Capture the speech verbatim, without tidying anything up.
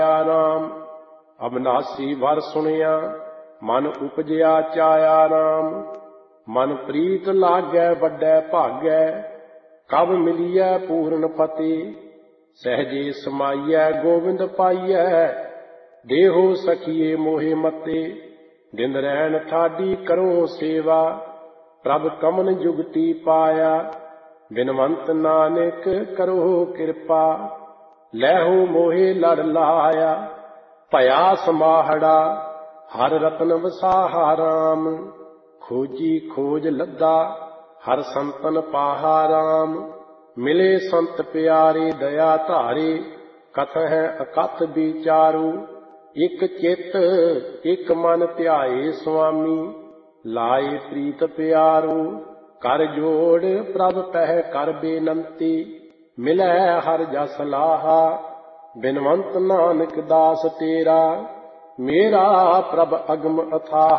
ਰਾਮ। ਅਬਨਾਸੀ ਵਰ ਸੁਣਿਆ ਮਨ ਉਪਜਿਆ ਚਾਇਆ ਰਾਮ। ਮਨ ਪ੍ਰੀਤ ਲਾਗੈ ਵੱਡੈ ਭਾਗੈ ਕਬ ਮਿਲੀਐ ਪੂਰਨ ਫਤਿਹ। ਸਹਿਜੇ ਸਮਾਈਐ ਗੋਬਿੰਦ ਪਾਈਐ ਦੇਹੋ ਸਖੀਏ ਮੋਹਿ ਮਤੇ। ਦਿਨ ਰੈਣ ਠਾਡੀ ਕਰੋ ਸੇਵਾ ਪ੍ਰਭ ਕਮਨ ਜੁਗਤੀ ਪਾਇਆ। ਬਿਨਵੰਤ ਨਾਨਕ ਕਰੋ ਕਿਰਪਾ ਲੈਹੋ ਮੋਹਿ ਲੜ ਲਾਇਆ। ਭਇਆ ਸਮਾਹੜਾ ਹਰ ਰਤਨ ਵਸਾਹਾ ਰਾਮ। ਖੋਜੀ ਖੋਜ ਲੱਦਾ ਹਰ ਸੰਤਨ ਪਾਹਾ ਰਾਮ। ਮਿਲੇ ਸੰਤ ਪਿਆਰੇ ਦਇਆ ਧਾਰੇ ਕਥਹਿ ਅਕਥ ਵਿਚਾਰੂ। ਇਕ ਚਿਤ ਇਕ ਮਨ ਧਿਆਏ ਸੁਆਮੀ ਲਾਏ ਪ੍ਰੀਤ ਪਿਆਰੂ। ਕਰ ਜੋੜ ਪ੍ਰਭ ਪਹਿ ਕਰ ਬੇਨੰਤੀ ਮਿਲੈ ਹਰ ਜਸ ਲਾਹਾ। ਬਿਨਵੰਤ ਨਾਨਕ ਦਾਸ ਤੇਰਾ ਮੇਰਾ ਪ੍ਰਭ ਅਗਮ ਅਥਾਹ।